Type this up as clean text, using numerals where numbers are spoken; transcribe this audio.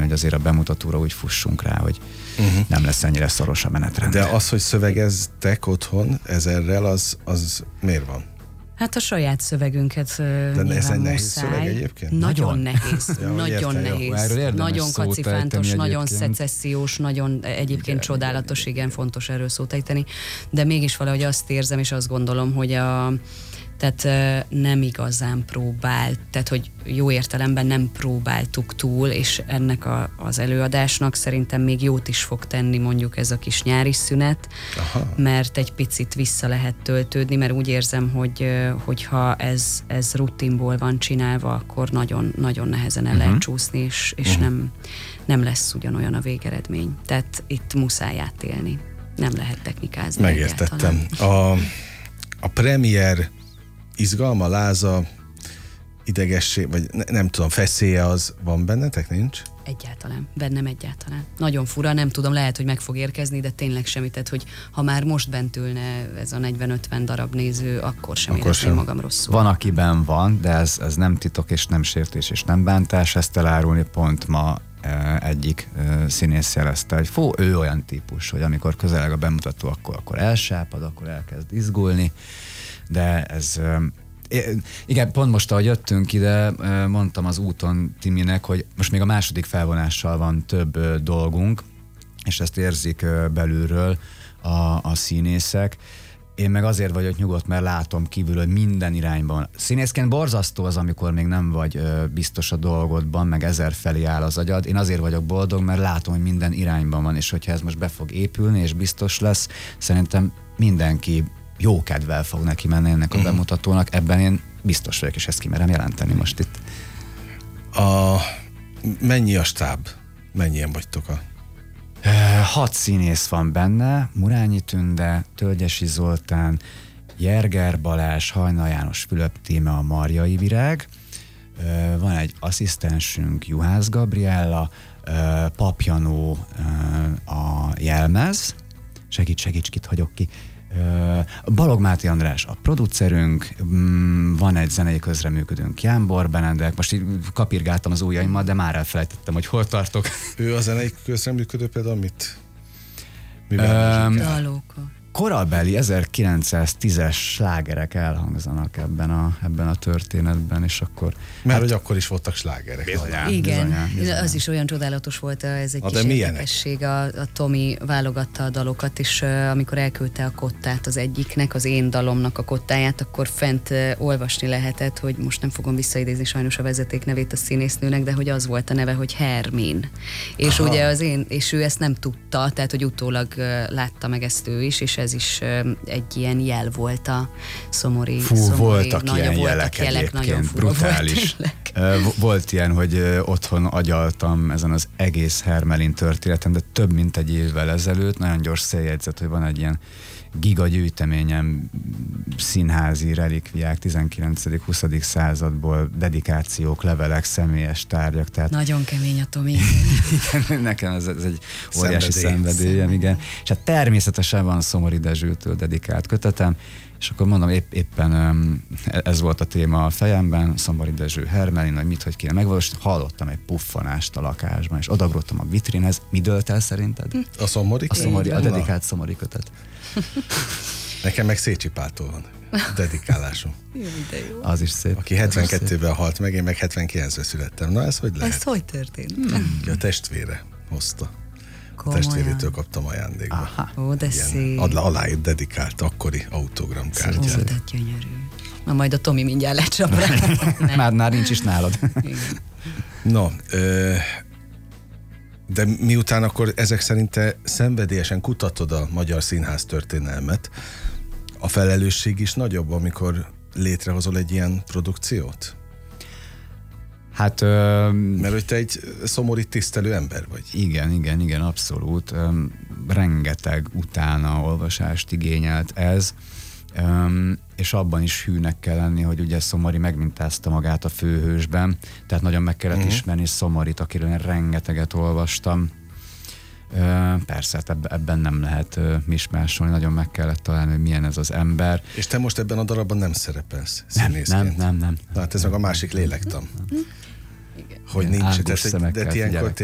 hogy azért a bemutatóra úgy fussunk rá, hogy nem lesz ennyire szoros a menetrend. De az, hogy szövegeztek otthon ezerrel, az miért van? Hát a saját szövegünket De ez egy nehéz muszáj. szöveg egyébként? Nagyon nehéz. Ja, nagyon értem, jó. nehéz. Erről érdemes Nagyon szót kacifántos, ejteni nagyon egyébként. szecessziós, nagyon egyébként csodálatos, igen, fontos erről szót ejteni. De mégis valahogy azt érzem, és azt gondolom, hogy tehát nem igazán próbált, tehát hogy jó értelemben nem próbáltuk túl, és ennek az előadásnak szerintem még jót is fog tenni mondjuk ez a kis nyári szünet, mert egy picit vissza lehet töltődni, mert úgy érzem, hogyha ez rutinból van csinálva, akkor nagyon, nagyon nehezen el lehet csúszni, és nem lesz ugyanolyan a végeredmény. Tehát itt muszáj átélni. Nem lehet technikázni. Megértettem. A premier izgalma, láza, idegesség, vagy nem tudom, feszélye az van bennetek, nincs? Egyáltalán. Bennem egyáltalán. Nagyon fura, nem tudom, lehet, hogy meg fog érkezni, de tényleg semmi. Tehát, hogy ha már most bent ülne ez a 40-50 darab néző, akkor sem érezném magam rosszul. Van, akiben van, de ez nem titok, és nem sértés, és nem bántás, ezt elárulni. Pont ma egyik színész jelezte, hogy ő olyan típus, hogy amikor közeleg a bemutató, akkor elsápad, akkor elkezd izgulni, de ez... Igen, pont most, ahogy jöttünk ide, mondtam az úton Timinek, hogy most még a második felvonással van több dolgunk, és ezt érzik belülről a színészek. Én meg azért vagyok nyugodt, mert látom kívül, hogy minden irányban. Színészként borzasztó az, amikor még nem vagy biztos a dolgodban, meg 1000 felé áll az agyad. Én azért vagyok boldog, mert látom, hogy minden irányban van, és hogyha ez most be fog épülni, és biztos lesz, szerintem mindenki jó kedvel fog neki menni ennek a bemutatónak. Ebben én biztos vagyok, és ezt kimerem jelenteni most itt. Mennyi a stáb? Mennyien vagytok 6 színész van benne, Murányi Tünde, Tölgyesi Zoltán, Jerger Balázs, Hajnal János, Fülöp Tíme, a Marjai Virág, van egy asszisztensünk, Juhász Gabriella, Papjanó, a Jelmez, segíts, kit hagyok ki, Balog Máté András a producerünk, van egy zenei közreműködőnk, Jánbor Benedek, most így kapirgáltam az ujjaimmal, de már elfelejtettem, hogy hol tartok. Ő a zenei közreműködő például Dalóka. Korabeli 1910-es slágerek elhangzanak ebben a történetben, és akkor... Mert hogy akkor is voltak slágerek. Igen, az is olyan csodálatos volt, ez egy kis érdekesség. A Tomi válogatta a dalokat, és amikor elküldte a kottát az egyiknek, az én dalomnak a kottáját, akkor fent olvasni lehetett, hogy most nem fogom visszaidézni sajnos a vezeték nevét a színésznőnek, de hogy az volt a neve, hogy Hermin. És ugye és ő ezt nem tudta, tehát hogy utólag látta meg ezt ő is, és ez is egy ilyen jel volt a szomori. Voltak ilyen jelek egyébként, brutális. Volt ilyen, hogy otthon agyaltam ezen az egész Hermelin történetem, de több mint egy évvel ezelőtt, nagyon gyors széljegyzet, hogy van egy ilyen gigagyűjteményem, színházi relikviák 19.-20. századból, dedikációk, levelek, személyes tárgyak. Tehát nagyon kemény a Tomi. Igen, nekem ez egy óriási szenvedélyem, igen. És hát természetesen van Szomori Dezsőtől dedikált kötetem, és akkor mondom, éppen ez volt a téma a fejemben, Szomori Dezső Hermelin, hogy kéne megvalósítani. Hallottam egy puffanást a lakásban, és odaugrottam a vitrinhez. Mi dölt el szerinted? A Szomori? A dedikált Szomori kötet. Nekem meg Szécsi Páltól van dedikálásom. Jó. Az is szép. Aki 72-ben halt meg, én meg 79-ben születtem. Na ez hogy lehet? Ez hogy történt? A testvére hozta. Komolyan? A testvérétől kaptam ajándékba. Ó, de szép. Aláírt dedikált akkori autogramkártyát. De gyönyörű. Na majd a Tomi mindjárt lecsap rá. Már nincs is nálad. No, de miután akkor ezek szerint te szenvedélyesen kutatod a magyar színház történelmet, a felelősség is nagyobb, amikor létrehozol egy ilyen produkciót? Hát... Mert hogy te egy szomori tisztelő ember vagy. Igen, abszolút. Rengeteg utána olvasást igényelt ez, és abban is hűnek kell lenni, hogy ugye Szomori megmintázta magát a főhősben, tehát nagyon meg kellett ismerni Szomorit, akiről én rengeteget olvastam. Persze, hát ebben nem lehet mismásolni, nagyon meg kellett találni, hogy milyen ez az ember. És te most ebben a darabban nem szerepelsz színészként? Nem. Hát ez meg a másik lélektan. Hogy nincs, de ilyenkor